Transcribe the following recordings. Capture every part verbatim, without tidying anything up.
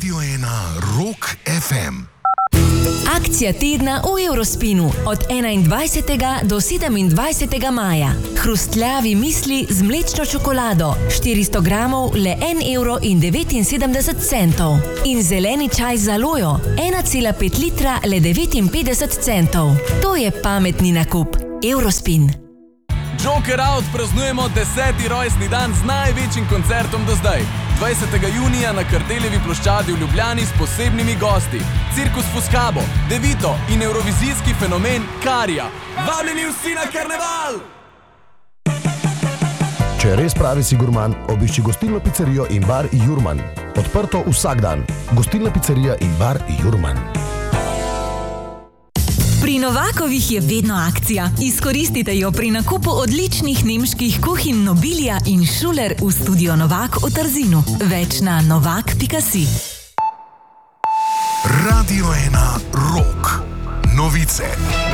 Radio ena Rock ef em. Akcija tedna v Eurospinu od enaindvajsetega do sedemindvajsetega maja. Hrustljavi misli z mlečno čokolado, štiristo gramov le en evro in devetinsedemdeset centov. In zeleni čaj z alojo, ena cela pet litra le devetinpetdeset centov. To je pametni nakup. Eurospin. Joker Out praznujemo deseti rojstni dan z največjim koncertom do zdaj. dvajsetega junija na Kardeljevi ploščadi v Ljubljani s posebnimi gosti. Cirkus Fuskabo, Devito in evrovizijski fenomen Karija. Vabljeni vsi na karneval! Če res pravi si gurman, obišči gostilno pizzerijo in bar Jurman. Odprto vsak dan. Gostilna pizzerija in bar Jurman. Pri Novakovih je vedno akcija. Izkoristite jo pri nakupu odličnih nemških kuhinj Nobilia in Schuler v studio Novak v Trzinu. Več na novak pika si. Radio ena Rock. Novice.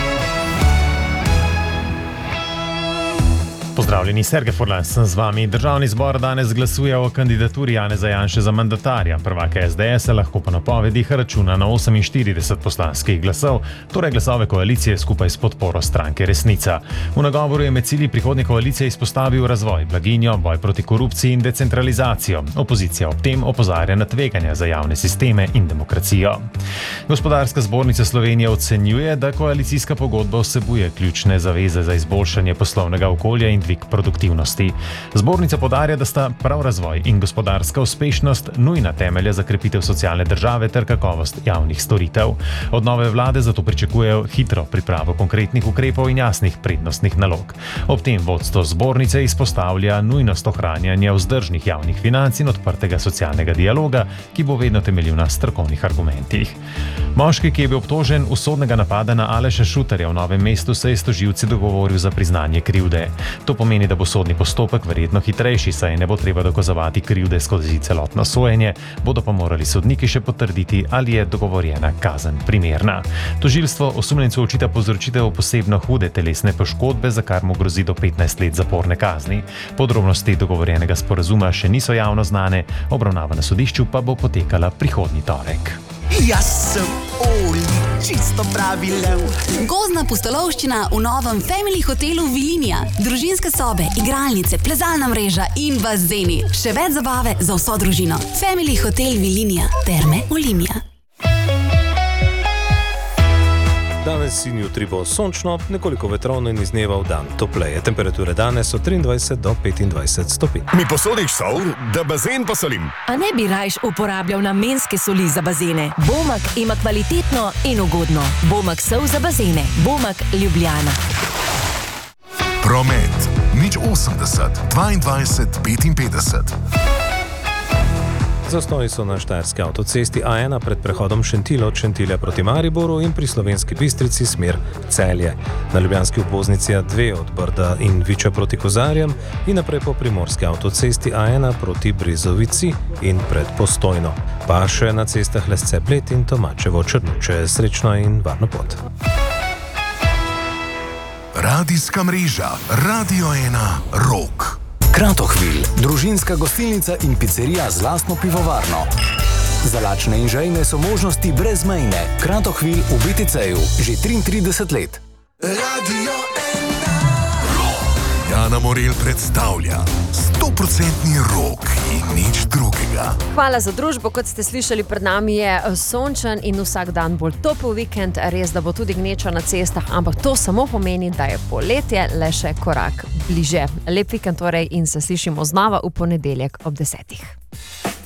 Pozdravljeni, Sergej Furlan sem z vami. Državni zbor danes glasuje o kandidaturi Janeza Janše za mandatarja. Prvaka es de es lahko po napovedih računa na oseminštirideset poslanskih glasov, torej glasove koalicije skupaj s podporo stranke Resnica. V nagovoru je med cilji prihodnje koalicije izpostavil razvoj, blaginjo, boj proti korupciji in decentralizacijo. Opozicija ob tem opozarja na tveganja za javne sisteme in demokracijo. Gospodarska zbornica Slovenije ocenjuje, da koalicijska pogodba vsebuje ključne zaveze za izboljšanje poslovnega okolja in dvig produktivnosti. Zbornica podarja, da sta prav razvoj in gospodarska uspešnost nujna temelja za krepitev socialne države ter kakovost javnih storitev. Od nove vlade zato pričakujejo hitro pripravo konkretnih ukrepov in jasnih prednostnih nalog. Ob tem vodstvo zbornice izpostavlja nujnost ohranjanja vzdržnih javnih financ in odprtega socialnega dialoga, ki bo vedno temeljil na strokovnih argumentih. Moški, ki je bil obtožen usodnega napada na Aleša Šuterja v Novem mestu, se je s tožilci dogovoril za priznanje krivde. To pomeni, da bo sodni postopek verjetno hitrejši, saj ne bo treba dokazovati krivde skozi celotno sojenje, bodo pa morali sodniki še potrditi, ali je dogovorjena kazen primerna. Tožilstvo osumljencu očita povzročitev posebno hude telesne poškodbe, za kar mu grozi do petnajst let zaporne kazni. Podrobnosti dogovorjenega sporazuma še niso javno znane, obravnava na sodišču pa bo potekala prihodnji torek. Jaz sem Oli, čisto pravi lev. Gozdna pustolovščina v novem Family hotelu Vilinija. Družinske sobe, igralnice, plezalna mreža in bazeni. Še več zabave za vso družino. Family hotel Vilinija. Terme Olimia. Danes in jutri bo sončno, nekoliko vetrovno in iz dneva v dan topleje. Temperature danes so triindvajset do petindvajset stopinj. Mi posodiš sol, da bazen posolim? A ne bi rajš uporabljal namenske soli za bazene? Bomak ima kvalitetno in ugodno. Bomak sol za bazene. Bomak Ljubljana. Promet. Nič osemdeset, dvaindvajset, petinpetdeset. Zastoji so na štajerski avtocesti A ena pred prehodom Šentilj od Šentilja proti Mariboru in pri Slovenski Bistrici smer Celje. Na ljubljanski obvoznici A dve od Brda in Viča proti Kozarjem in naprej po primorski avtocesti A ena proti Brezovici in pred Postojno. Pa še na cestah Lesce Bled in Tomačevo Črnuče. Srečno in varno pot. Radijska mreža Radio ena Rock. Kratochwil, družinska gostilnica in pizzerija z lastno pivovarno. Za lačne in žejne so možnosti brezmejne. Kratochwil v bé té céju že triintrideset let. Radio ena Rock. Jana Morel predstavlja stoprocentni rock in nič drugega. Hvala za družbo, kot ste slišali, pred nami je sončen in vsak dan bolj topel vikend. Res, da bo tudi gneča na cestah, ampak to samo pomeni, da je poletje le še korak bliže. Lep vikend torej in se slišimo znova v ponedeljek ob desetih.